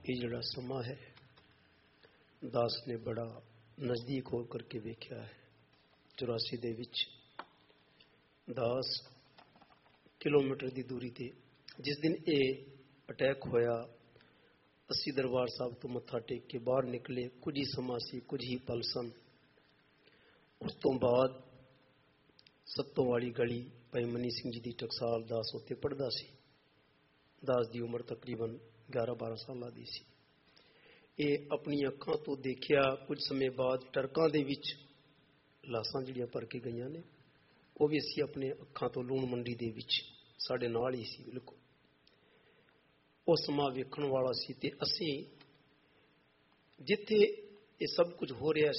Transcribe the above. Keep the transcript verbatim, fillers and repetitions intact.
ਇਹ ਜਿਹੜਾ ਸਮਾਂ ਹੈ ਦਾਸ ਨੇ ਬੜਾ ਨਜ਼ਦੀਕ ਹੋ ਕਰਕੇ ਵੇਖਿਆ ਹੈ। ਚੁਰਾਸੀ ਦੇ ਵਿੱਚ ਦਾਸ ਕਿਲੋਮੀਟਰ ਦੀ ਦੂਰੀ ਤੇ ਜਿਸ ਦਿਨ ਇਹ ਅਟੈਕ ਹੋਇਆ ਅਸੀਂ ਦਰਬਾਰ ਸਾਹਿਬ ਤੋਂ ਮੱਥਾ ਟੇਕ ਕੇ ਬਾਹਰ ਨਿਕਲੇ। ਕੁਝ ਹੀ ਸਮਾਂ ਸੀ, ਕੁਝ ਹੀ ਪਲ ਸਨ। ਉਸ ਤੋਂ ਬਾਅਦ ਸੱਤੋਂ ਵਾਲੀ ਗਲੀ ਭਾਈ ਮਨੀ ਸਿੰਘ ਜੀ ਦੀ ਟਕਸਾਲ ਦਾਸ ਉੱਤੇ ਪੜ੍ਹਦਾ ਸੀ। ਦਾਸ ਦੀ ਉਮਰ ਤਕਰੀਬਨ ਗਿਆਰਾਂ ਬਾਰਾਂ ਸਾਲਾਂ ਦੀ ਸੀ। ਇਹ ਆਪਣੀਆਂ ਅੱਖਾਂ ਤੋਂ ਦੇਖਿਆ। ਕੁਝ ਸਮੇਂ ਬਾਅਦ ਟਰਕਾਂ ਦੇ ਵਿੱਚ ਲਾਸ਼ਾਂ ਜਿਹੜੀਆਂ ਭਰ ਕੇ ਗਈਆਂ ਨੇ ਉਹ ਵੀ ਅਸੀਂ ਆਪਣੇ ਅੱਖਾਂ ਤੋਂ ਲੂਣ ਮੰਡੀ ਦੇ ਵਿੱਚ ਸਾਡੇ ਨਾਲ ਹੀ ਸੀ ਬਿਲਕੁਲ। ਉਹ ਸਮਾਂ ਵੇਖਣ ਵਾਲਾ ਸੀ ਤੇ ਅਸੀਂ ਜਿੱਥੇ ਇਹ ਸਭ ਕੁਝ ਹੋ ਰਿਹਾ